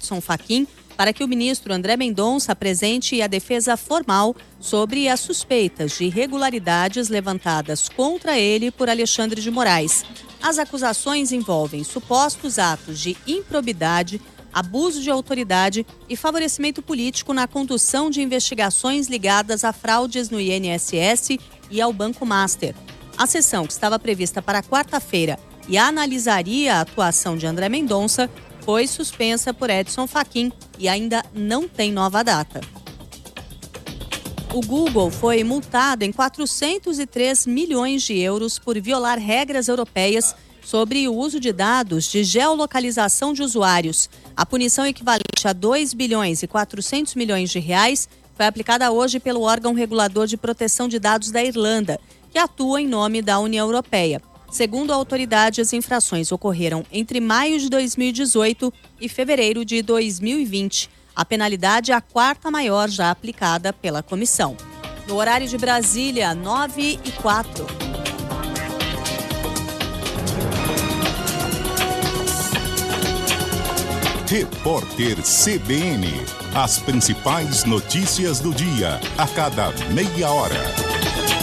Edson Fachin para que o ministro André Mendonça apresente a defesa formal sobre as suspeitas de irregularidades levantadas contra ele por Alexandre de Moraes. As acusações envolvem supostos atos de improbidade, abuso de autoridade e favorecimento político na condução de investigações ligadas a fraudes no INSS e ao Banco Master. A sessão, que estava prevista para quarta-feira e analisaria a atuação de André Mendonça, foi suspensa por Edson Fachin e ainda não tem nova data. O Google foi multado em 403 milhões de euros por violar regras europeias sobre o uso de dados de geolocalização de usuários. A punição equivalente a 2 bilhões e 400 milhões de reais foi aplicada hoje pelo órgão regulador de proteção de dados da Irlanda, que atua em nome da União Europeia. Segundo a autoridade, as infrações ocorreram entre maio de 2018 e fevereiro de 2020. A penalidade é a quarta maior já aplicada pela comissão. No horário de Brasília, 9h04. Repórter CBN. As principais notícias do dia, a cada meia hora.